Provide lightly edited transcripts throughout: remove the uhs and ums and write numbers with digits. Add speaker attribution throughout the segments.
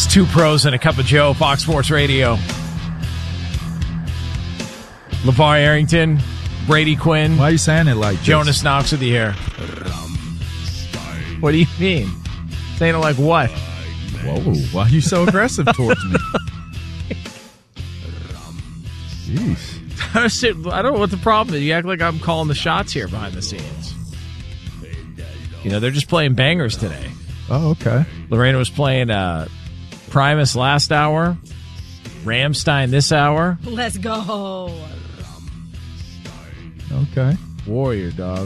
Speaker 1: Two Pros and a Cup of Joe, Fox Sports Radio. LeVar Arrington, Brady Quinn.
Speaker 2: Why are you saying it like
Speaker 1: Jonas
Speaker 2: this?
Speaker 1: Knox with you here. What do you mean? Saying it like what?
Speaker 2: Whoa, why are you so aggressive towards me? Jeez.
Speaker 1: I don't know what the problem is. You act like I'm calling the shots here behind the scenes. You know, they're just playing bangers today.
Speaker 2: Oh, okay.
Speaker 1: Lorena was playing Primus last hour, Rammstein this hour.
Speaker 3: Let's go.
Speaker 2: Okay.
Speaker 1: Warrior, dog.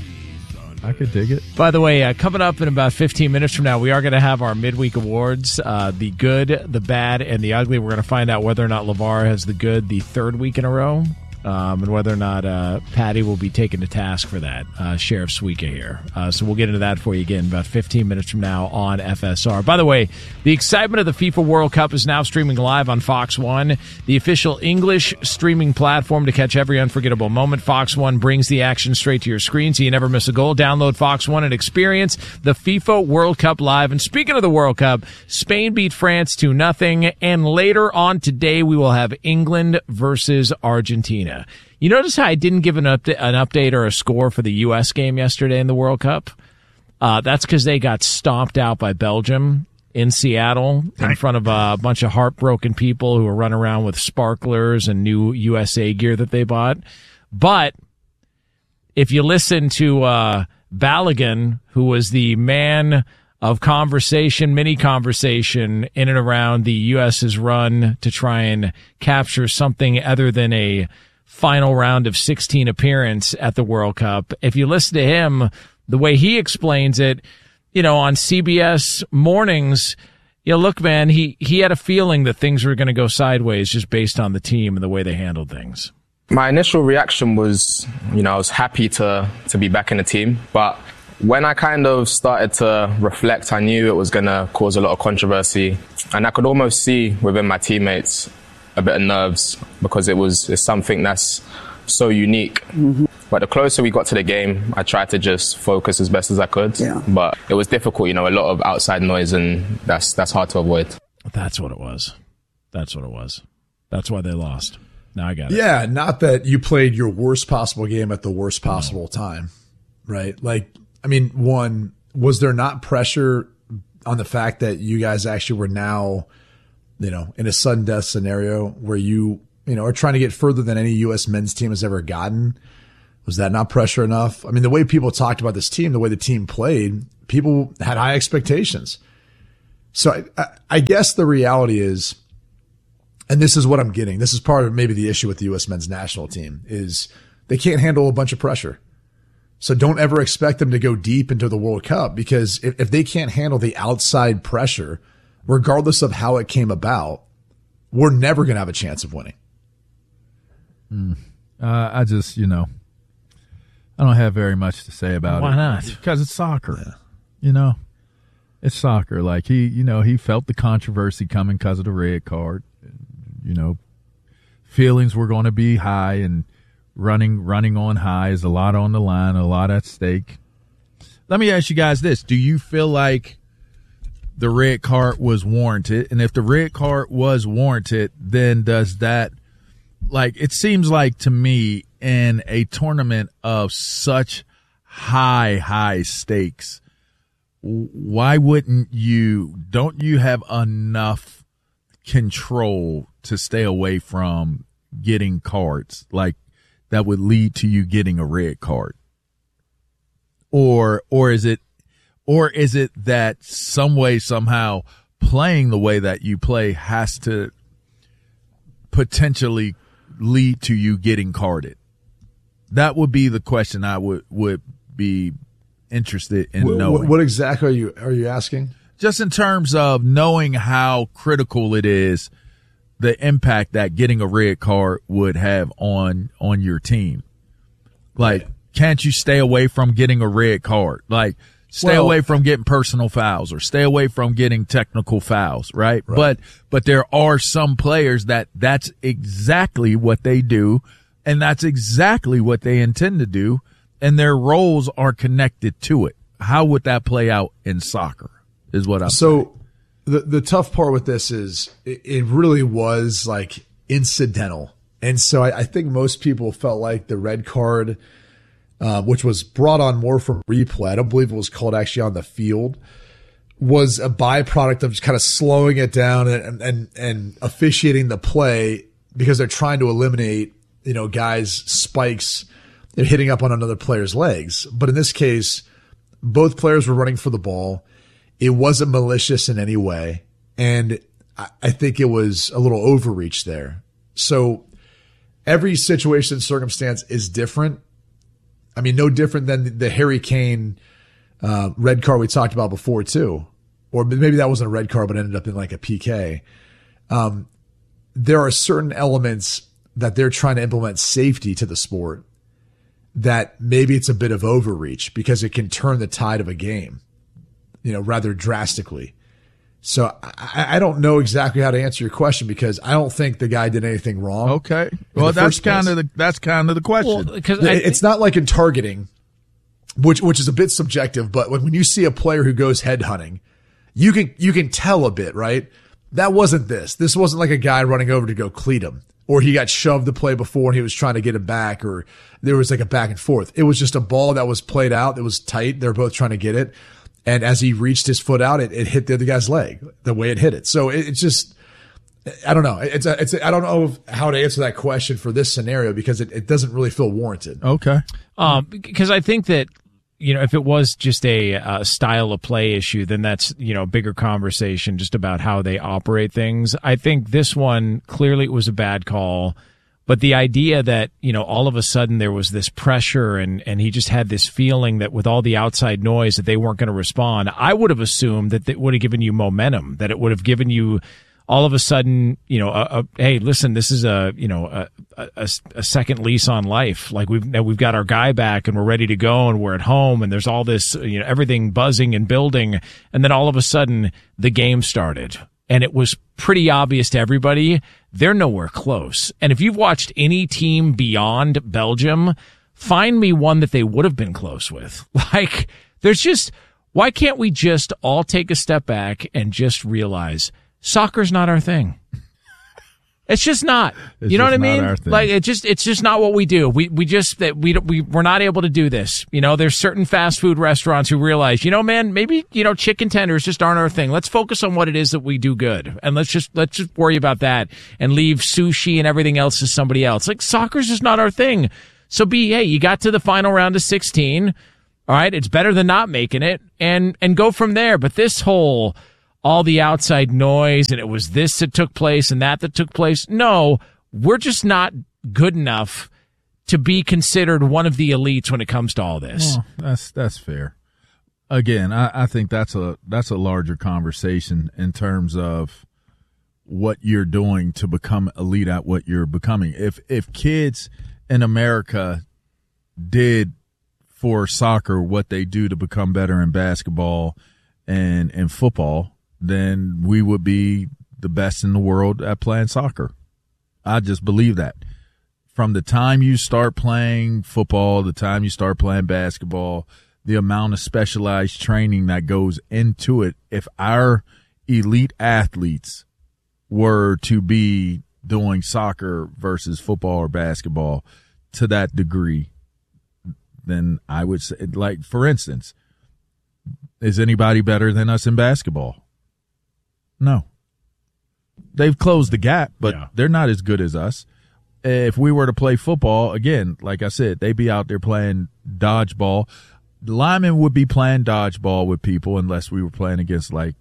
Speaker 2: I could dig it.
Speaker 1: By the way, coming up in about 15 minutes from now, we are going to have our midweek awards, the good, the bad, and the ugly. We're going to find out whether or not LeVar has the good the third week in a row, and whether or not Patty will be taken to task for that. Sheriff Suika here. So we'll get into that for you again about 15 minutes from now on FSR. By the way, the excitement of the FIFA World Cup is now streaming live on Fox One, the official English streaming platform to catch every unforgettable moment. Fox One brings the action straight to your screen so you never miss a goal. Download Fox One and experience the FIFA World Cup live. And speaking of the World Cup, Spain beat France 2-0, and later on today we will have England versus Argentina. You notice how I didn't give an update or a score for the U.S. game yesterday in the World Cup? That's because they got stomped out by Belgium in Seattle in front of a bunch of heartbroken people who were running around with sparklers and new USA gear that they bought. But if you listen to Balogun, who was the man of conversation, mini conversation in and around the U.S.'s run to try and capture something other than a final round of 16 appearance at the World Cup. If you listen to him, the way he explains it, you know, on CBS mornings, you know, look, man, he had a feeling that things were going to go sideways just based on the team and the way they handled things.
Speaker 4: My initial reaction was, you know, I was happy to be back in the team, but when I kind of started to reflect, I knew it was going to cause a lot of controversy, and I could almost see within my teammates a bit of nerves because it's something that's so unique. Mm-hmm. But the closer we got to the game, I tried to just focus as best as I could. Yeah. But it was difficult, you know, a lot of outside noise, and that's hard to avoid.
Speaker 1: That's what it was. That's why they lost. Now I got it.
Speaker 5: Yeah, not that you played your worst possible game at the worst possible time, right? Like, I mean, one, was there not pressure on the fact that you guys actually were now, you know, in a sudden death scenario where you know, are trying to get further than any U.S. men's team has ever gotten? Was that not pressure enough? I mean, the way people talked about this team, the way the team played, people had high expectations. So I guess the reality is, and this is what I'm getting, this is part of maybe the issue with the U.S. men's national team, is they can't handle a bunch of pressure. So don't ever expect them to go deep into the World Cup, because if they can't handle the outside pressure, regardless of how it came about, we're never going to have a chance of winning.
Speaker 2: I just, you know, I don't have very much to say about it.
Speaker 1: Why not?
Speaker 2: Because it's soccer. Yeah. You know, it's soccer. Like, he felt the controversy coming because of the red card. You know, feelings were going to be high, and running on high is a lot on the line, a lot at stake. Let me ask you guys this. Do you feel like the red card was warranted? And if the red card was warranted, then does that, like, it seems like to me in a tournament of such high stakes, why don't you have enough control to stay away from getting cards like that would lead to you getting a red card? Or is it that some way, somehow, playing the way that you play has to potentially lead to you getting carded? That would be the question I would be interested in knowing.
Speaker 5: What exactly are you asking?
Speaker 2: Just in terms of knowing how critical it is, the impact that getting a red card would have on your team. Like, can't you stay away from getting a red card? Like, stay away from getting personal fouls, or stay away from getting technical fouls, right? But there are some players that's exactly what they do, and that's exactly what they intend to do, and their roles are connected to it. How would that play out in soccer is what I'm saying.
Speaker 5: the tough part with this is it really was like incidental. And so I think most people felt like the red card, which was brought on more from replay, I don't believe it was called actually on the field, was a byproduct of just kind of slowing it down and officiating the play because they're trying to eliminate, guys' spikes and hitting up on another player's legs. But in this case, both players were running for the ball. It wasn't malicious in any way. And I think it was a little overreach there. So every situation and circumstance is different. I mean, no different than the Harry Kane red card we talked about before too. Or maybe that wasn't a red card, but ended up in like a PK. There are certain elements that they're trying to implement safety to the sport that maybe it's a bit of overreach because it can turn the tide of a game, rather drastically. So I don't know exactly how to answer your question because I don't think the guy did anything wrong.
Speaker 2: Okay. Well, that's kind of the question.
Speaker 1: Well, because
Speaker 5: it's not like in targeting, which is a bit subjective, but when you see a player who goes head hunting, you can tell a bit, right? That wasn't this. This wasn't like a guy running over to go cleat him, or he got shoved the play before and he was trying to get it back, or there was like a back and forth. It was just a ball that was played out. It was tight. They're both trying to get it. And as he reached his foot out, it hit the other guy's leg the way it hit it. So it's just, I don't know. I don't know how to answer that question for this scenario because it doesn't really feel warranted.
Speaker 2: Okay.
Speaker 1: Because I think that, if it was just a style of play issue, then that's, a bigger conversation just about how they operate things. I think this one, clearly it was a bad call. But the idea that, all of a sudden there was this pressure and he just had this feeling that with all the outside noise that they weren't going to respond, I would have assumed that it would have given you momentum, that it would have given you all of a sudden, hey, listen, this is a second lease on life. Like we've got our guy back and we're ready to go and we're at home and there's all this, everything buzzing and building. And then all of a sudden the game started. And it was pretty obvious to everybody, they're nowhere close. And if you've watched any team beyond Belgium, find me one that they would have been close with. Like, why can't we just all take a step back and just realize soccer's not our thing? It's just not. You know what I mean? Like it's just not what we do. We're not able to do this. There's certain fast food restaurants who realize, man, maybe, chicken tenders just aren't our thing. Let's focus on what it is that we do good. And let's just worry about that and leave sushi and everything else to somebody else. Like soccer's just not our thing. So hey, you got to the final round of 16. All right. It's better than not making it and go from there. But this whole, all the outside noise and it was this that took place and that took place. No, we're just not good enough to be considered one of the elites when it comes to all this.
Speaker 2: Well, that's fair. Again, I think that's a larger conversation in terms of what you're doing to become elite at what you're becoming. If kids in America did for soccer what they do to become better in basketball and in football, then we would be the best in the world at playing soccer. I just believe that. From the time you start playing football, the time you start playing basketball, the amount of specialized training that goes into it, if our elite athletes were to be doing soccer versus football or basketball to that degree, then I would say, like, for instance, is anybody better than us in basketball? No. They've closed the gap, but they're not as good as us. If we were to play football, again, like I said, they'd be out there playing dodgeball. The linemen would be playing dodgeball with people unless we were playing against, like,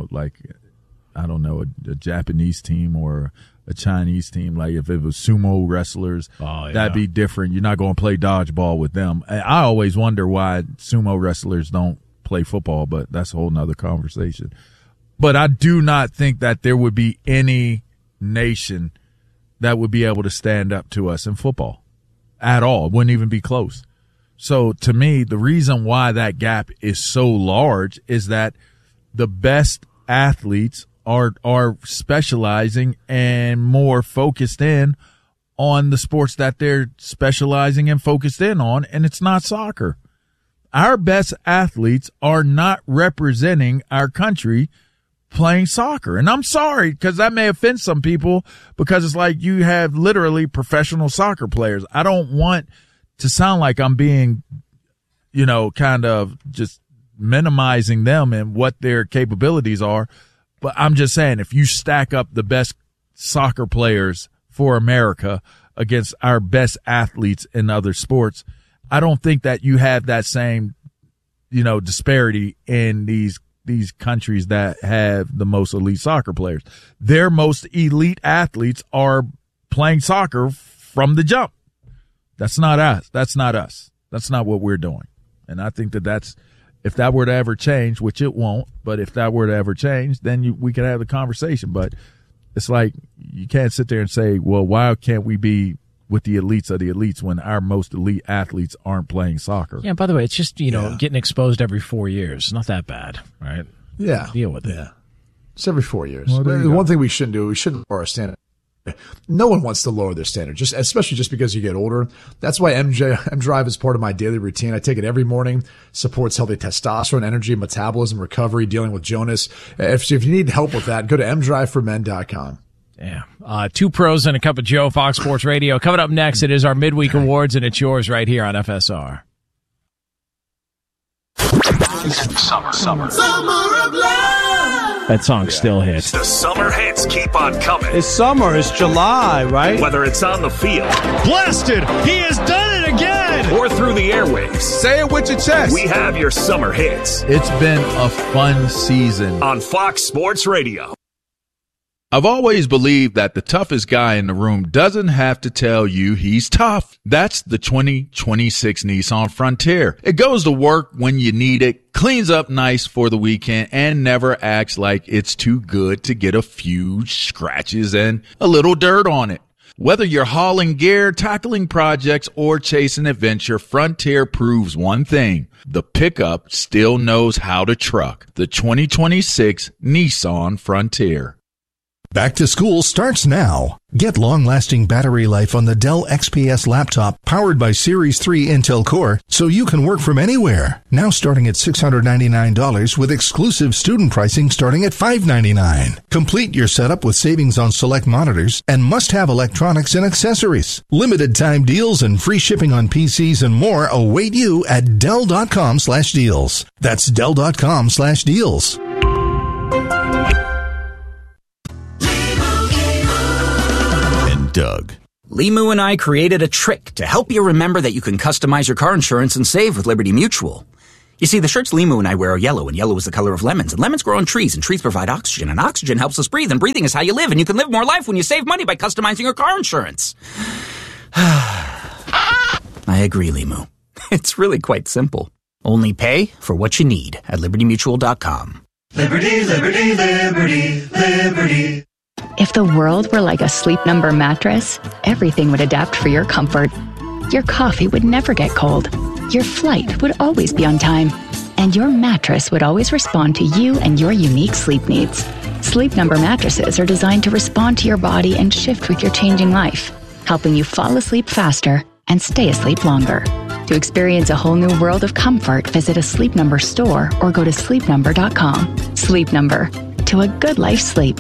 Speaker 2: I don't know, a Japanese team or a Chinese team. Like if it was sumo wrestlers, that'd be different. You're not going to play dodgeball with them. I always wonder why sumo wrestlers don't play football, but that's a whole nother conversation. But I do not think that there would be any nation that would be able to stand up to us in football at all. It wouldn't even be close. So to me, the reason why that gap is so large is that the best athletes are specializing and more focused in on the sports that they're specializing and focused in on, and it's not soccer. Our best athletes are not representing our country playing soccer. And I'm sorry, because that may offend some people, because it's like you have literally professional soccer players. I don't want to sound like I'm being, kind of just minimizing them and what their capabilities are. But I'm just saying, if you stack up the best soccer players for America against our best athletes in other sports, I don't think that you have that same, disparity in these countries that have the most elite soccer players. Their most elite athletes are playing soccer from the jump. That's not us. That's not us. That's not what we're doing. And I think that's, if that were to ever change, which it won't, but if that were to ever change, then we can have the conversation. But it's like, you can't sit there and say, well, why can't we be with the elites of the elites when our most elite athletes aren't playing soccer?
Speaker 1: Yeah, by the way, it's just, getting exposed every 4 years. Not that bad, right?
Speaker 5: Yeah.
Speaker 1: Deal with it.
Speaker 5: Yeah. It's every 4 years.
Speaker 2: Well,
Speaker 5: the one thing we shouldn't do, we shouldn't lower our standard. No one wants to lower their standard, especially because you get older. That's why M Drive is part of my daily routine. I take it every morning, supports healthy testosterone, energy, metabolism, recovery, dealing with Jonas. If you need help with that, go to mdriveformen.com.
Speaker 1: Yeah. Two pros and a cup of Joe, Fox Sports Radio. Coming up next, it is our midweek awards, and it's yours right here on FSR.
Speaker 3: Summer of love.
Speaker 1: That song still hits.
Speaker 3: The summer hits keep on coming.
Speaker 6: It's summer. It's July, right?
Speaker 3: Whether it's on the field.
Speaker 6: Blasted. He has done it again.
Speaker 3: Or through the airwaves.
Speaker 6: Say it with your chest.
Speaker 3: We have your summer hits.
Speaker 2: It's been a fun season.
Speaker 3: On Fox Sports Radio.
Speaker 2: I've always believed that the toughest guy in the room doesn't have to tell you he's tough. That's the 2026 Nissan Frontier. It goes to work when you need it, cleans up nice for the weekend, and never acts like it's too good to get a few scratches and a little dirt on it. Whether you're hauling gear, tackling projects, or chasing adventure, Frontier proves one thing. The pickup still knows how to truck. The 2026 Nissan Frontier.
Speaker 7: Back to school starts now. Get long-lasting battery life on the Dell XPS laptop powered by Series 3 Intel Core so you can work from anywhere. Now starting at $699 with exclusive student pricing starting at $599. Complete your setup with savings on select monitors and must-have electronics and accessories. Limited time deals and free shipping on PCs and more await you at Dell.com/deals. That's Dell.com/deals.
Speaker 8: Doug. Limu and I created a trick to help you remember that you can customize your car insurance and save with Liberty Mutual. You see, the shirts Limu and I wear are yellow, and yellow is the color of lemons, and lemons grow on trees, and trees provide oxygen, and oxygen helps us breathe, and breathing is how you live, and you can live more life when you save money by customizing your car insurance. I agree, Limu. It's really quite simple. Only pay for what you need at LibertyMutual.com.
Speaker 9: Liberty, liberty, liberty, liberty.
Speaker 10: If the world were like a Sleep Number mattress, everything would adapt for your comfort. Your coffee would never get cold. Your flight would always be on time. And your mattress would always respond to you and your unique sleep needs. Sleep Number mattresses are designed to respond to your body and shift with your changing life, helping you fall asleep faster and stay asleep longer. To experience a whole new world of comfort, visit a Sleep Number store or go to sleepnumber.com. Sleep Number. To a good life sleep.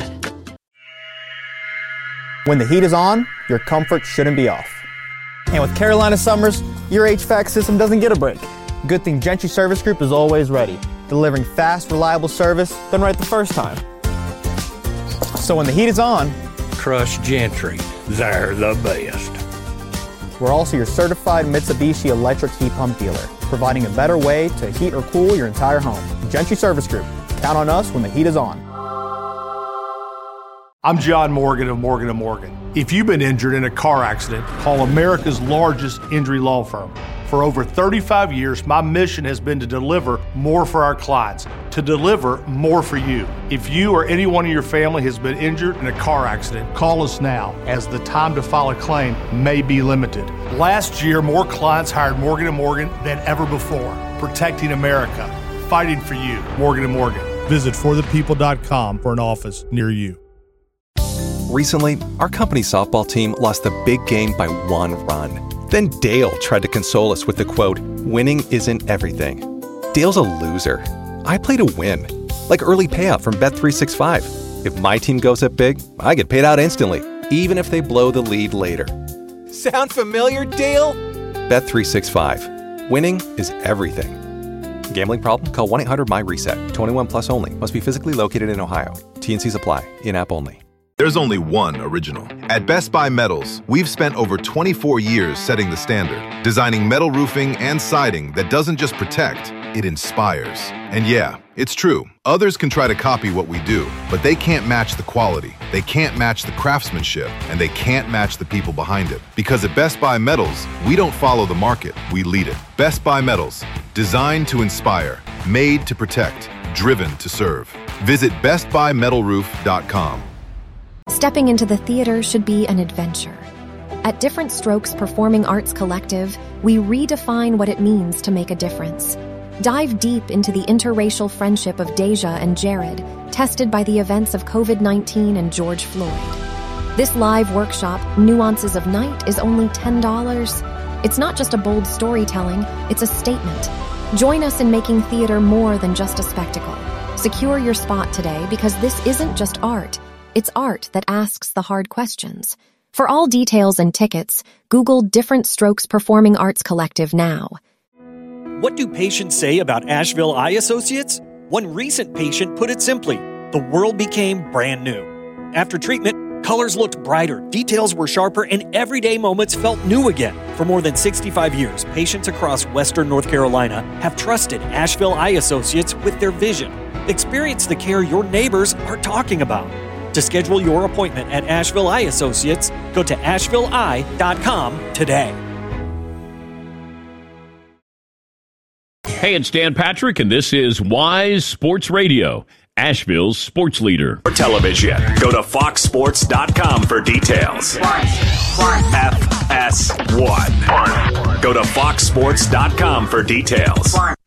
Speaker 11: When the heat is on, your comfort shouldn't be off. And with Carolina summers, your HVAC system doesn't get a break. Good thing Gentry Service Group is always ready, delivering fast, reliable service done right the first time. So when the heat is on,
Speaker 12: trust Gentry. They're the best.
Speaker 11: We're also your certified Mitsubishi electric heat pump dealer, providing a better way to heat or cool your entire home. Gentry Service Group. Count on us when the heat is on.
Speaker 13: I'm John Morgan of Morgan & Morgan. If you've been injured in a car accident, call America's largest injury law firm. For over 35 years, my mission has been to deliver more for our clients, to deliver more for you. If you or anyone in your family has been injured in a car accident, call us now, as the time to file a claim may be limited. Last year, more clients hired Morgan & Morgan than ever before, protecting America, fighting for you. Morgan & Morgan. Visit forthepeople.com for an office near you.
Speaker 14: Recently, our company's softball team lost a big game by 1 run. Then Dale tried to console us with the quote, "Winning isn't everything." Dale's a loser. I play to win. Like early payout from Bet365. If my team goes up big, I get paid out instantly, even if they blow the lead later.
Speaker 15: Sound familiar, Dale?
Speaker 14: Bet365. Winning is everything. Gambling problem? Call 1-800-MY-RESET. 21 plus only. Must be physically located in Ohio. T&Cs apply. In-app only.
Speaker 16: There's only one original. At Best Buy Metals, we've spent over 24 years setting the standard, designing metal roofing and siding that doesn't just protect, it inspires. And yeah, it's true. Others can try to copy what we do, but they can't match the quality, they can't match the craftsmanship, and they can't match the people behind it. Because at Best Buy Metals, we don't follow the market, we lead it. Best Buy Metals, designed to inspire, made to protect, driven to serve. Visit bestbuymetalroof.com.
Speaker 17: Stepping into the theater should be an adventure. At Different Strokes Performing Arts Collective, we redefine what it means to make a difference. Dive deep into the interracial friendship of Deja and Jared, tested by the events of COVID-19 and George Floyd. This live workshop, Nuances of Night, is only $10. It's not just a bold storytelling, it's a statement. Join us in making theater more than just a spectacle. Secure your spot today because this isn't just art. It's art that asks the hard questions. For all details and tickets, Google Different Strokes Performing Arts Collective now.
Speaker 18: What do patients say about Asheville Eye Associates? One recent patient put it simply, the world became brand new. After treatment, colors looked brighter, details were sharper, and everyday moments felt new again. For more than 65 years, patients across Western North Carolina have trusted Asheville Eye Associates with their vision. Experience the care your neighbors are talking about. To schedule your appointment at Asheville Eye Associates, go to ashevilleeye.com today.
Speaker 19: Hey, it's Dan Patrick, and this is Wise Sports Radio, Asheville's sports leader.
Speaker 3: For television, go to foxsports.com for details. FS1. Go to foxsports.com for details.